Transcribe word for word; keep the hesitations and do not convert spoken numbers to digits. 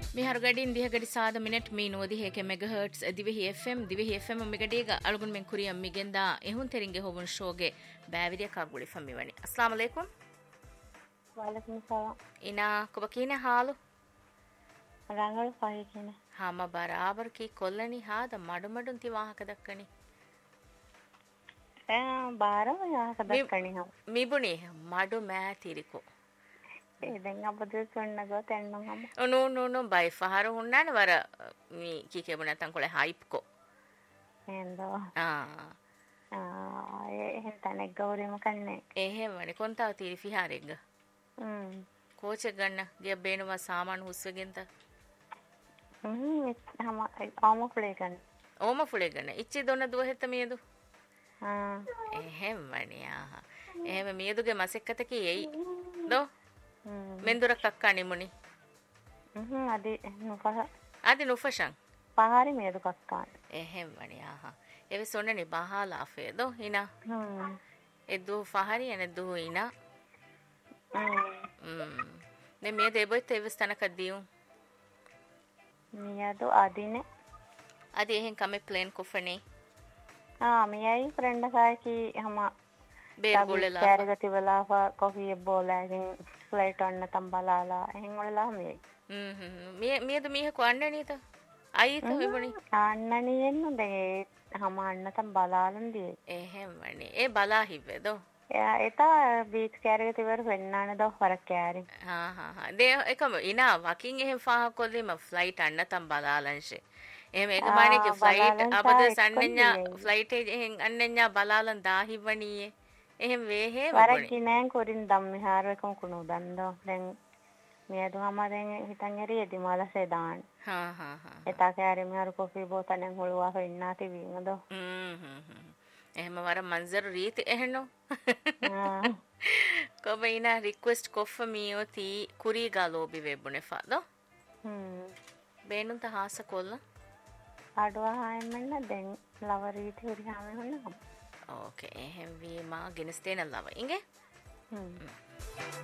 mi harugadin dihagadi saada minute mi nodi heke megahertz divehi fm divehi fm megadiga algun men kuriyam migenda ehun teringe hobun shoge baaviriya kaguli fammi wani assalamu alaikum wa alaikum assalam ina kobakine halu rangalu fahikine hama barabar ki kollani hada madumadun ti wahaka dakkani eh barabar wahaka dakkani ha mibuni madu mathiriko ඉතින් අපද සොන්නගෝ තෙන්නම no no no by fahara hunnane wara mi kike bunatan kole hype ko endo ah ah එහෙන් තනෙක් ගෞරෙම කන්නේ එහෙම වනේ කොන්තාව තීරි fiharega හ්ම් coach එක ගන්න ගිය බේනවා සාමාන හුස්සගෙන්ත හ්ම් හම ආම ෆ්ලේ ගන්න ඕම ෆුලේ ගන්න ඉච්චි දොන දුව හෙත මියදු ආ එහෙම වනේ ආ එහෙම මියදුගේ මසෙක්කත කීයි දෝ හ්ම් මෙන්දුර කක්කා නිමුනි හ්ම් අදි නුපහ අදි නුෆෂන් පහරි මේද කක්කාන එහෙම වනේ ආ එවෙ සොන්නනි බහලා ෆේ දෝ හිනා හ්ම් එදු ෆහරි එන දු හිනා හ්ම් ම් නේ මේ දෙබොත් එවස් තනක දියු මියදු අදිනේ අදි එහෙන් කමෙ ප්ලේන් කොෆනේ ආ මියයි ෆ්‍රෙන්ඩ් එකයි හම බේර් ගොල්ලලා කැරගති වෙලා කොෆි බෝලාගෙන් ෆ්ලයිට් අන්න තම්බලාලා එහෙන් වලලා මේ හ්ම් හ්ම් මේ මේද මීහ කොන්නනීත අයිත වෙබුනි අන්නනි එන්න දෙ හම අන්න තම්බලාලන් දී එහෙම වනේ ඒ බලා හිව්වේ දෝ යා එතා බීච් කැරගති වර වෙන්නාන දෝ වරක් කැරි හා හා හා දේ එකම ඉනා වකින් එහෙම ෆාහ කොල්ලෙම ෆ්ලයිට් අන්න තම්බලාලන්ෂේ එහෙම එක මානේක ෆ්ලයිට් අපද සන්නෙන්ඥා ෆ්ලයිට් එහෙන් අන්නෙන්ඥා බලාලන් දාහිවණීයේ එහෙම වේහේ වරක් කිනෑන් කොරින් දම්මි හාරකම් කුණු දන්දෝ දැන් මියදු හමදෙන් හිතන් ඇරි එදි මාලසේ දාන්න හා හා හා එතා කෑරි මිහර කොෆි බෝතලෙන් හොළුවා වෙන්නා තිබීමදෝ හ්ම් හ්ම් එහෙම වර මන්සර් රීති එහෙනෝ කොබයිනා රික්වෙස්ට් කොෆ මියෝති කුරී ගාලෝබි වෙබුනේ ෆාදෝ හ්ම් බේනුන්ත හාස කොල්ල අඩුවා හායමන්න දැන් ලව රීති හරි හාම හොන්න ඕකේ එහෙම වී මා ගෙනස්තේන ලව ඉංගේ හ්ම්